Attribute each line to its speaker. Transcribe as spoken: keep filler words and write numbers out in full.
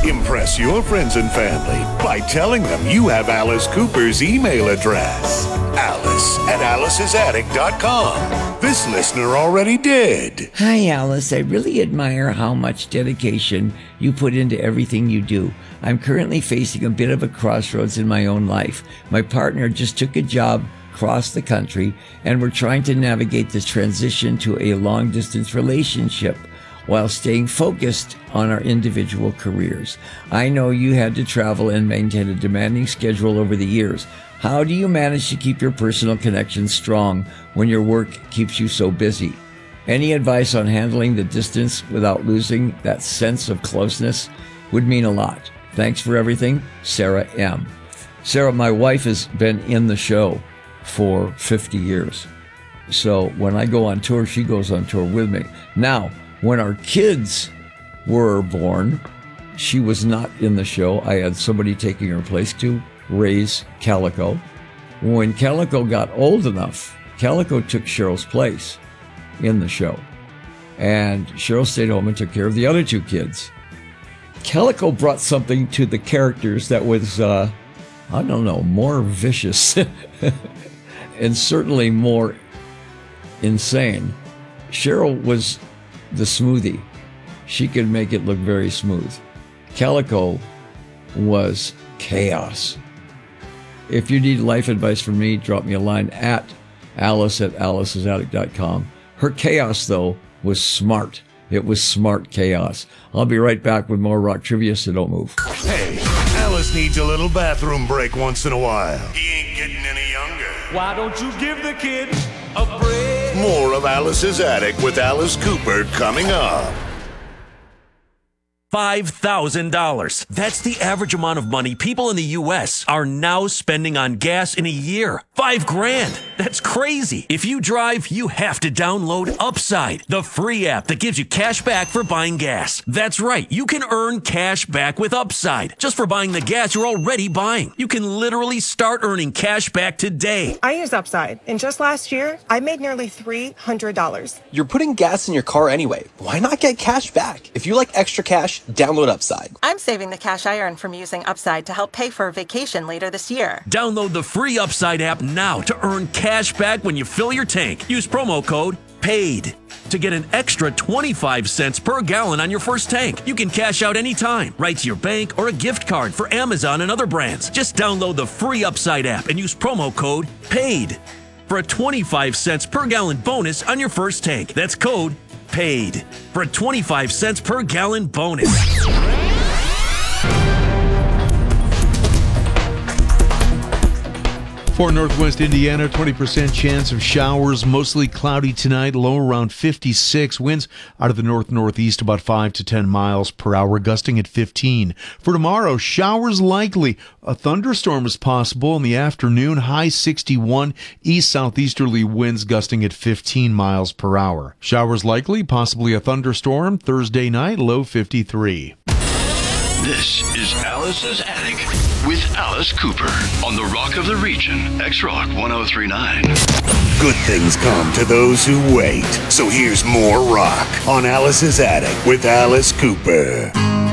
Speaker 1: Impress your friends and family by telling them you have Alice Cooper's email address. Alice at alice's attic dot com. This listener already did.
Speaker 2: Hi, Alice. I really admire how much dedication you put into everything you do. I'm currently facing a bit of a crossroads in my own life. My partner just took a job across the country, and we're trying to navigate the transition to a long-distance relationship while staying focused on our individual careers. I know you had to travel and maintain a demanding schedule over the years. How do you manage to keep your personal connections strong when your work keeps you so busy? Any advice on handling the distance without losing that sense of closeness would mean a lot. Thanks for everything, Sarah M. Sarah, my wife has been in the show for fifty years. So when I go on tour, she goes on tour with me. Now, when our kids were born, she was not in the show. I had somebody taking her place to raise Calico. When Calico got old enough, Calico took Cheryl's place in the show. And Cheryl stayed home and took care of the other two kids. Calico brought something to the characters that was, uh, I don't know, more vicious and certainly more insane. Cheryl was the smoothie. She could make it look very smooth. Calico was chaos. If you need life advice from me, drop me a line at alice at alice's attic dot com. Her chaos, though, was smart. It was smart chaos. I'll be right back with more rock trivia, so don't move.
Speaker 1: Hey, Alice needs a little bathroom break once in a while. He ain't getting any younger.
Speaker 3: Why don't you give the kid a break?
Speaker 1: More of Alice's Attic with Alice Cooper coming up.
Speaker 4: five thousand dollars. That's the average amount of money people in the U S are now spending on gas in a year. Five grand. That's crazy. If you drive, you have to download Upside, the free app that gives you cash back for buying gas. That's right. You can earn cash back with Upside just for buying the gas you're already buying. You can literally start earning cash back today.
Speaker 5: I use Upside, and just last year, I made nearly three hundred dollars.
Speaker 6: You're putting gas in your car anyway. Why not get cash back? If you like extra cash, download Upside.
Speaker 7: I'm saving the cash I earn from using Upside to help pay for a vacation later this year.
Speaker 4: Download the free Upside app now to earn cash back when you fill your tank. Use promo code PAID to get an extra twenty-five cents per gallon on your first tank. You can cash out anytime, right to your bank or a gift card for Amazon and other brands. Just download the free Upside app and use promo code PAID for a twenty-five cents per gallon bonus on your first tank. That's code PAID for a twenty-five cents per gallon bonus.
Speaker 8: For Northwest Indiana, twenty percent chance of showers, mostly cloudy tonight, low around fifty-six. Winds out of the north-northeast about five to ten miles per hour, gusting at fifteen. For tomorrow, showers likely. A thunderstorm is possible in the afternoon, high sixty-one. East-southeasterly winds gusting at fifteen miles per hour. Showers likely, possibly a thunderstorm. Thursday night, low fifty-three.
Speaker 9: This is Alice's Attic with Alice Cooper on the Rock of the Region, X-Rock one oh three point nine.
Speaker 1: Good things come to those who wait. So here's more rock on Alice's Attic with Alice Cooper.